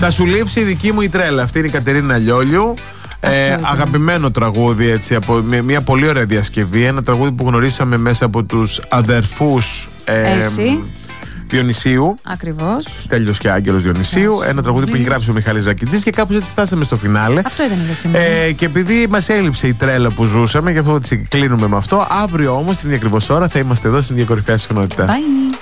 Θα σου λείψει η δική μου η τρέλα. Αυτή είναι η Κατερίνα Λιόλιου. Αγαπημένο τραγούδι, έτσι, από μια πολύ ωραία διασκευή. Ένα τραγούδι που γνωρίσαμε μέσα από τους αδερφούς Διονυσίου. Ακριβώς. Στέλιος και Άγγελος Διονυσίου. Ένα τραγούδι που έχει γράψει ο Μιχάλης Ρακιτζής και κάπως έτσι φτάσαμε στο φινάλε. Αυτό ήταν για σήμερα. Και επειδή μας έλειψε η τρέλα που ζούσαμε, γι' αυτό κλείνουμε με αυτό. Αύριο όμως την ίδια ακριβώς ώρα θα είμαστε εδώ στην ίδια κορυφαία συχνότητα. Bye.